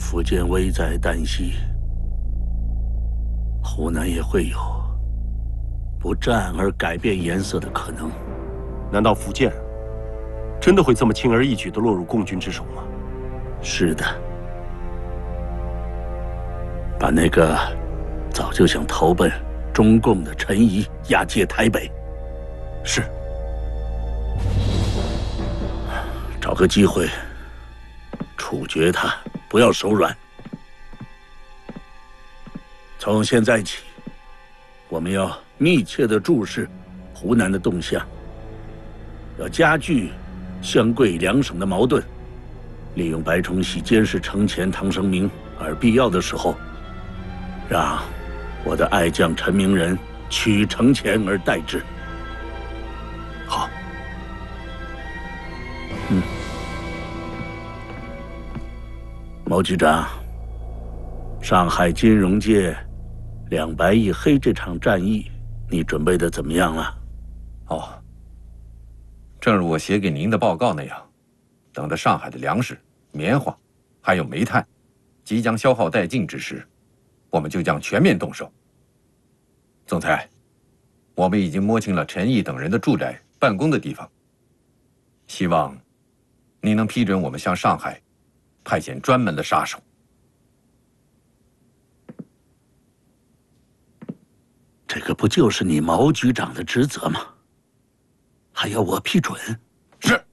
福建危在旦夕，湖南也会有不战而改变颜色的可能。 难道福建真的会这么轻而易举地落入共军之手吗？ 是的，把那个早就想投奔中共的陈仪押解台北。 是。 找个机会处决他，不要手软。从现在起，我们要密切地注视湖南的动向，要加剧湘桂两省的矛盾，利用白崇禧监视程潜、唐生明，而必要的时候，让我的爱将陈明仁取程潜而代之。 好。 毛局长，上海金融界200亿黑这场战役，你准备的怎么样了？ 哦，正如我写给您的报告那样，等着上海的粮食、棉花，还有煤炭，即将消耗殆尽之时，我们就将全面动手。总裁，我们已经摸清了陈毅等人的住宅、办公的地方，希望您能批准我们向上海派遣专门的杀手。 这个不就是你毛局长的职责吗？还要我批准？ 是。